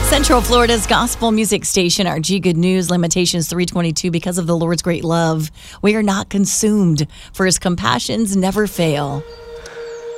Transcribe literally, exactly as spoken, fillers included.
Central Florida's gospel music station, R G Good News, Lamentations three twenty-two, because of the Lord's great love, we are not consumed, for his compassions never fail.